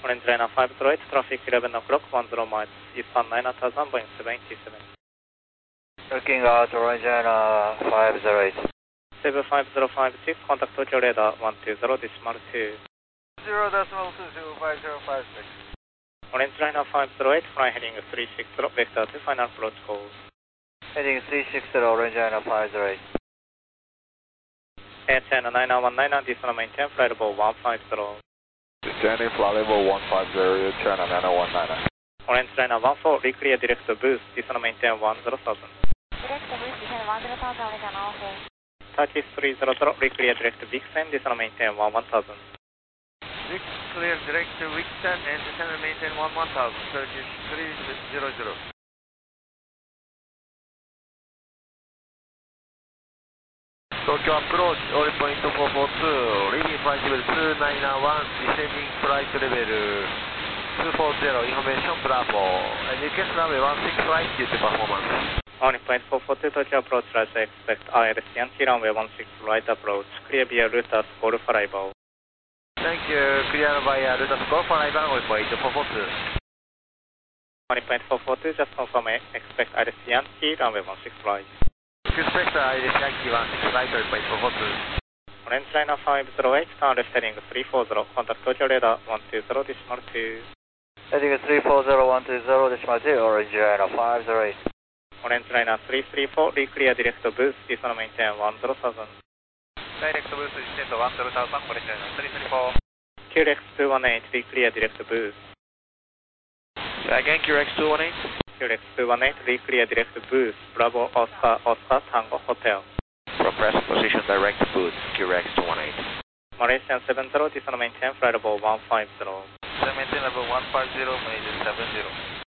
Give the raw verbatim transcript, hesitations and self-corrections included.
Orange Liner five zero eight, traffic eleven o'clock, one zero miles, eastbound nine thousand, Boeing seven eighty-seven. Looking out, Orange Liner five zero eight. seven five zero five six, contact Tokyo radar one two zero decimal two. zero decimal two zero five zero five six. Orange Liner five zero eight, fly heading three six zero, vector to final approach call. Heading three six zero, Orange Liner five zero eight. Air China nine one nine, descend maintain, flight level one five zero. Descending, flight level one five zero, China nine one nine. Orange Liner one four, reclear direct boost, descend maintain one zero thousand. Direct boost, descend one zero thousand, Orange Liner one four. Turkish three zero zero, reclear direct Vixen, descend maintain one one thousand. Clear direct to Wixen and descend and maintain one one thousand, Turkish three zero zero. Tokyo approach, order point four four two, leaving flight level two nine one, descending flight level two four zero, information Bravo, and request runway one six right due to performance. Only point four four two, Tokyo approach, right, expect I L C Yankee runway one six right approach, clear via Rutas, Golf arrival. Thank you, clear via Rutas, Golf arrival, order point four four two. Only point four four two, just confirm, expect I L C Yankee runway one six right. Expect I L C Yankee one six right, order point four four two. Orange Liner five zero eight, turn left heading three four zero, contact Tokyo radar one two zero decimal two. Heading three four zero, one two zero decimal two, Orange Liner five zero eight. Orange Liner three three four, reclear direct boost, descend maintain one zero thousand. Direct boost, descend one zero thousand, Orange Liner three three four. Q R X two one eight, reclear direct boost. Again, Q R X two one eight. Q R X two one eight, reclear direct boost, Bravo Oscar Oscar Tango Hotel. From present position, direct boost, Q R X two one eight. Malaysian seven zero, descend maintain, flight level one five zero. Descend maintain level one five zero, Malaysian seven zero.